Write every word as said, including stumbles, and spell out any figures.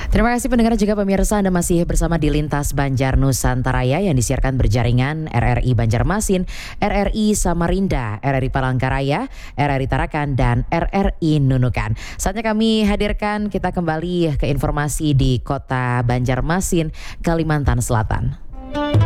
Terima kasih pendengar juga pemirsa, Anda masih bersama di Lintas Banjar Nusantaraya yang disiarkan berjaringan R R I Banjarmasin, R R I Samarinda, R R I Palangkaraya, R R I Tarakan, dan R R I Nunukan. Saatnya kami hadirkan kita kembali ke informasi di Kota Banjarmasin, Kalimantan Selatan.